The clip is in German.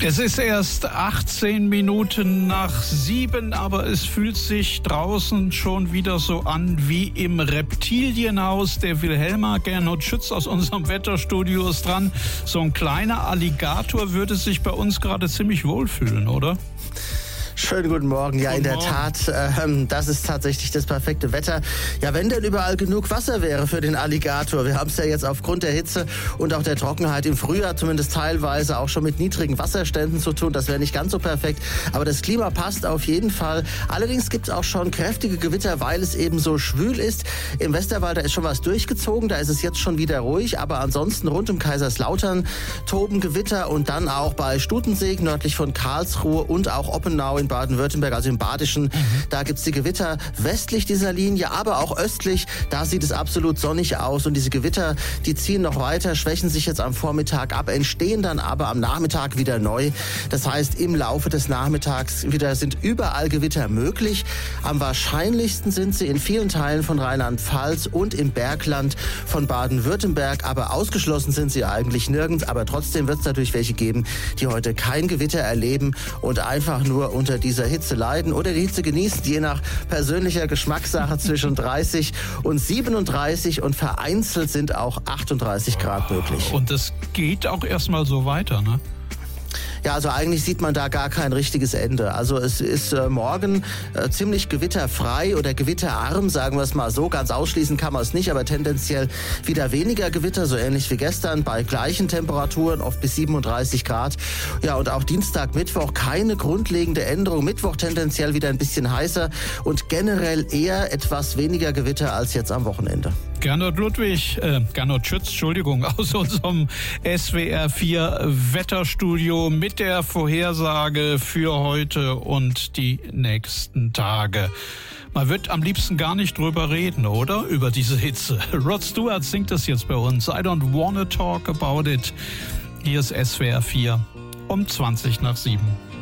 Es ist erst 18 Minuten nach 7, aber es fühlt sich draußen schon wieder so an wie im Reptilienhaus. Der Wilhelma Gernot Schütz aus unserem Wetterstudio ist dran. So ein kleiner Alligator würde sich bei uns gerade ziemlich wohlfühlen, oder? Schönen guten Morgen. Ja, in der Tat, das ist tatsächlich das perfekte Wetter. Ja, wenn denn überall genug Wasser wäre für den Alligator. Wir haben es ja jetzt aufgrund der Hitze und auch der Trockenheit im Frühjahr zumindest teilweise auch schon mit niedrigen Wasserständen zu tun. Das wäre nicht ganz so perfekt, aber das Klima passt auf jeden Fall. Allerdings gibt es auch schon kräftige Gewitter, weil es eben so schwül ist. Im Westerwald, da ist schon was durchgezogen, da ist es jetzt schon wieder ruhig, aber ansonsten rund um Kaiserslautern toben Gewitter und dann auch bei Stutensee nördlich von Karlsruhe und auch Oppenau in Baden-Württemberg, also im Badischen. Da gibt's die Gewitter westlich dieser Linie, aber auch östlich. Da sieht es absolut sonnig aus und diese Gewitter, die ziehen noch weiter, schwächen sich jetzt am Vormittag ab, entstehen dann aber am Nachmittag wieder neu. Das heißt, im Laufe des Nachmittags wieder sind überall Gewitter möglich. Am wahrscheinlichsten sind sie in vielen Teilen von Rheinland-Pfalz und im Bergland von Baden-Württemberg, aber ausgeschlossen sind sie eigentlich nirgends. Aber trotzdem wird es natürlich welche geben, die heute kein Gewitter erleben und einfach nur unter dieser Hitze leiden oder die Hitze genießen, je nach persönlicher Geschmackssache zwischen 30 und 37 und vereinzelt sind auch 38 Grad möglich. Und das geht auch erstmal so weiter, ne? Ja, also eigentlich sieht man da gar kein richtiges Ende. Also es ist morgen ziemlich gewitterfrei oder gewitterarm, sagen wir es mal so. Ganz ausschließen kann man es nicht, aber tendenziell wieder weniger Gewitter, so ähnlich wie gestern, bei gleichen Temperaturen, oft bis 37 Grad. Ja, und auch Dienstag, Mittwoch keine grundlegende Änderung. Mittwoch tendenziell wieder ein bisschen heißer und generell eher etwas weniger Gewitter als jetzt am Wochenende. Gernot Schütz, aus unserem SWR 4 Wetterstudio mit der Vorhersage für heute und die nächsten Tage. Man wird am liebsten gar nicht drüber reden, oder? Über diese Hitze. Rod Stewart singt das jetzt bei uns. I don't wanna talk about it. Hier ist SWR 4 um 20 nach 7.